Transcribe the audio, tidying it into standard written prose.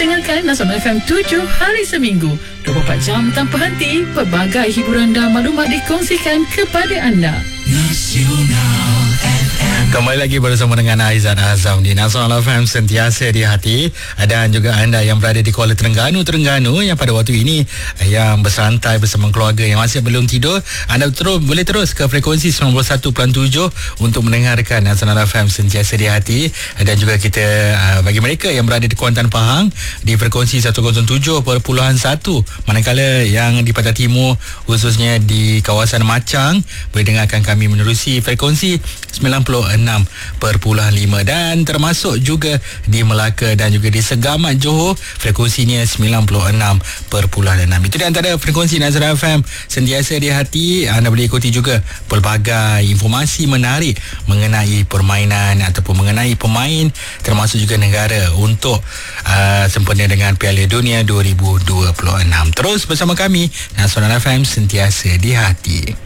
dengarkan Nasional FM 7 hari seminggu 24 jam tanpa henti. Pelbagai hiburan dan maklumat dikongsikan kepada anda. Nasional FM. Kembali lagi bersama dengan Aizan Azam di Nasional FM, sentiasa di hati. Dan juga anda yang berada di Kuala Terengganu yang pada waktu ini yang bersantai bersama keluarga yang masih belum tidur, anda boleh terus ke frekuensi 91.7 untuk mendengarkan Nasional FM, sentiasa di hati. Dan juga kita bagi mereka yang berada di Kuantan Pahang di frekuensi 107.1, manakala yang di Pantai Timur khususnya di kawasan Macang boleh dengarkan kami menerusi frekuensi 96.5, dan termasuk juga di Melaka dan juga di Segamat Johor frekuensinya 96.6. Itu di antara frekuensi Nazara FM, sentiasa di hati. Anda boleh ikuti juga pelbagai informasi menarik mengenai permainan ataupun mengenai pemain, termasuk juga negara untuk sempena dengan Piala Dunia 2026. Terus bersama kami, Nasional FM, sentiasa di hati.